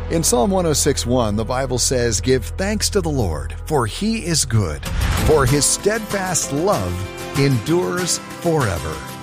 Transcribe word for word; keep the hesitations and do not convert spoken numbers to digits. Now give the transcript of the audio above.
In Psalm one oh six one, the Bible says, "Give thanks to the Lord, for He is good, for His steadfast love endures forever."